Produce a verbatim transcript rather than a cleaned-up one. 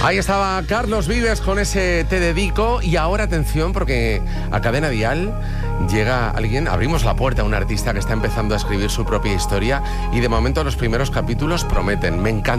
Ahí estaba Carlos Vives con ese Te dedico. Y ahora atención, porque a Cadena Dial llega alguien, abrimos la puerta a un artista que está empezando a escribir su propia historia y de momento los primeros capítulos prometen. Me encanta.